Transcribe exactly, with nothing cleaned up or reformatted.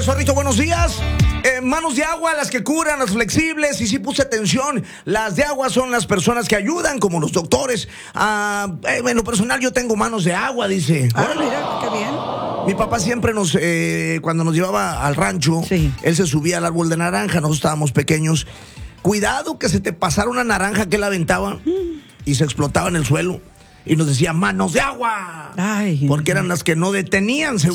Zorrito, buenos días. Eh, manos de agua, las que curan, las flexibles. Y sí puse atención. Las de agua son las personas que ayudan, como los doctores. Ah, eh, en lo personal, yo tengo manos de agua, dice. Ah, mira, qué bien. Mi papá siempre nos, eh, cuando nos llevaba al rancho, sí. él se subía al árbol de naranja. Nosotros estábamos pequeños. Cuidado que se te pasara una naranja que él aventaba mm. y se explotaba en el suelo. Y nos decía, manos de agua. Ay, porque eran las que no detenían,